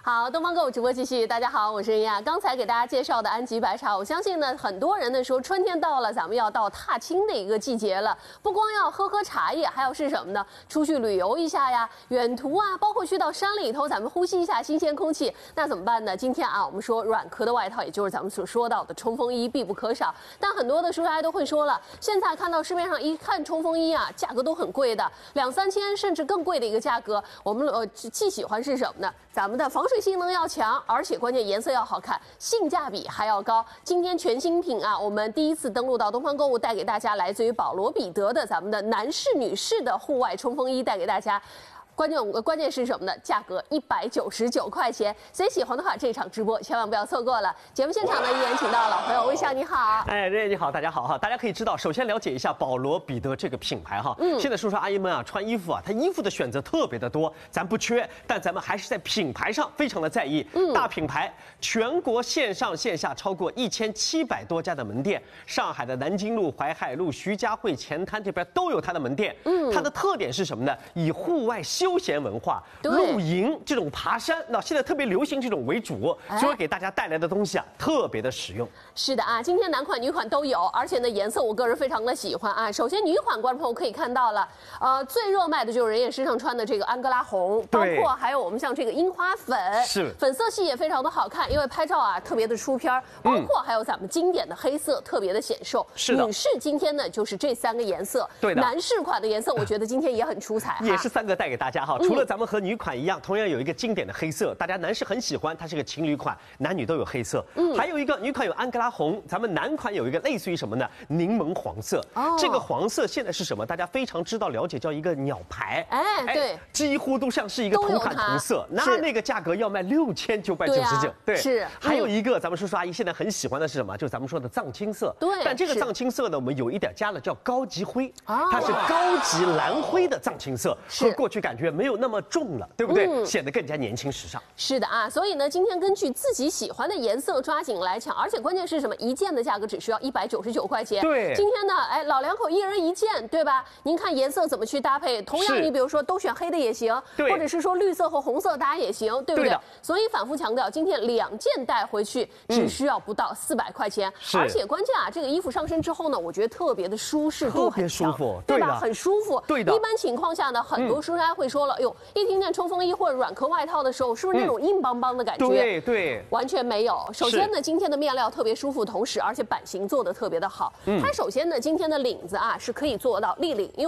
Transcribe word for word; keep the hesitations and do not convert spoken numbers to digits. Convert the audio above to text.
好，东方购物直播继续。大家好，我是任亚。刚才给大家介绍的安吉白茶，我相信呢，很多人呢说春天到了，咱们要到踏青的一个季节了。不光要喝喝茶叶，还要是什么呢？出去旅游一下呀，远途啊，包括去到山里头，咱们呼吸一下新鲜空气。那怎么办呢？今天啊，我们说软壳的外套，也就是咱们所说到的冲锋衣必不可少。但很多的叔叔都会说了，现在看到市面上一看冲锋衣啊，价格都很贵的，两三千甚至更贵的一个价格。我们呃既喜欢是什么呢？咱们的防水性能要强，而且关键颜色要好看，性价比还要高。今天全新品啊，我们第一次登陆到东方购物，带给大家来自于保罗彼得的咱们的男士、女士的户外冲锋衣，带给大家。关键关键是什么呢？价格一百九十九块钱，谁喜欢的话，这场直播千万不要错过了。节目现场呢，依然请到老朋友魏翔，你好。 哎，任你好，大家好哈。大家可以知道，首先了解一下保罗彼得这个品牌哈。嗯。现在叔叔阿姨们啊，穿衣服啊，他衣服的选择特别的多，咱不缺，但咱们还是在品牌上非常的在意。嗯。大品牌，全国线上线下超过一千七百多家的门店，上海的南京路、淮海路、徐家汇、前滩这边都有它的门店。嗯。它的特点是什么呢？以户外休休闲文化、露营这种爬山，那现在特别流行这种为主，所以给大家带来的东西啊，特别的实用。 是的啊，今天男款女款都有，而且呢颜色我个人非常的喜欢啊。首先女款观众朋友可以看到了，呃，最热卖的就是人也时常穿的这个安哥拉红，包括还有我们像这个樱花粉， 是粉色系也非常的好看，因为拍照啊特别的出片，包括还有咱们经典的黑色，特别的显瘦。 是的， 女士今天呢就是这三个颜色， 对的。 男士款的颜色我觉得今天也很出彩， 也是三个带给大家哈。除了咱们和女款一样，同样有一个经典的黑色，大家男士很喜欢，它是个情侣款，男女都有黑色。嗯，还有一个女款有安哥拉红，咱们男款有一个类似于什么呢？柠檬黄色。哦，这个黄色现在是什么？大家非常知道了解，叫一个鸟牌。 哎，对， 几乎都像是一个同款同色。那那个价格要卖六千九百九十九。对， 是。 还有一个咱们叔叔阿姨现在很喜欢的是什么？就是咱们说的藏青色。 对， 但这个藏青色呢，我们有一点加了，叫高级灰。它是高级蓝灰的藏青色，和过去感觉没有那么重了，对不对？嗯，显得更加年轻时尚。 是的啊，所以呢，今天根据自己喜欢的颜色抓紧来抢，而且关键是什么？一件的价格只需要一百九十九块钱。 对， 今天呢，哎，老两口一人一件，对吧？您看颜色怎么去搭配？同样，你比如说都选黑的也行，或者是说绿色和红色搭也行，对不对？对，所以反复强调，今天两件带回去只需要不到四百块钱，嗯，而且关键啊，这个衣服上身之后呢，我觉得特别的舒适度很强， 舒服， 对吧？很舒服。 对的。 一般情况下呢，很多叔叔会说了，哎呦，一听见冲锋衣或者软壳外套的时候，是不是那种硬邦邦的感觉？ 对对， 完全没有。首先呢，今天的面料特别舒服，同时而且版型做的特别的好。它首先呢，今天的领子啊是可以做到立领。